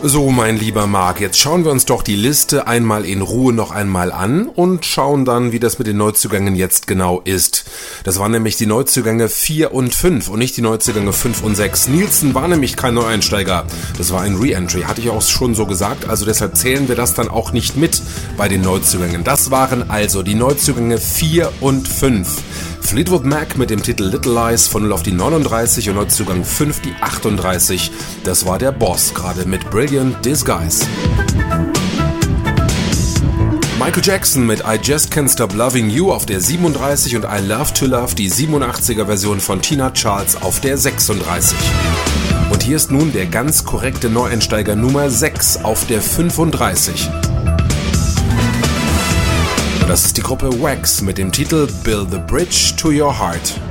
So, mein lieber Marc, jetzt schauen wir uns doch die Liste einmal in Ruhe noch einmal an und schauen dann, wie das mit den Neuzugängen jetzt genau ist. Das waren nämlich die Neuzugänge 4 und 5 und nicht die Neuzugänge 5 und 6. Nielsen war nämlich kein Neueinsteiger, das war ein Re-Entry, hatte ich auch schon so gesagt, also deshalb zählen wir das dann auch nicht mit bei den Neuzugängen. Das waren also die Neuzugänge 4 und 5. Fleetwood Mac mit dem Titel Little Lies von 0 auf die 39 und Neuzugang 5 die 38. Das war der Boss, gerade mit Brilliant Disguise. Michael Jackson mit I Just Can't Stop Loving You auf der 37 und I Love to Love, die 87er Version von Tina Charles, auf der 36. Und hier ist nun der ganz korrekte Neueinsteiger Nummer 6 auf der 35. Das ist die Gruppe Wax mit dem Titel Build the Bridge to Your Heart.